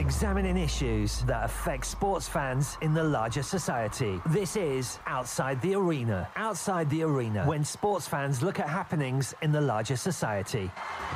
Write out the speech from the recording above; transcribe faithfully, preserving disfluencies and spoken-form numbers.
examining issues that affect sports fans in the larger society. This is Outside the Arena. Outside the Arena, when sports fans look at happenings in the larger society.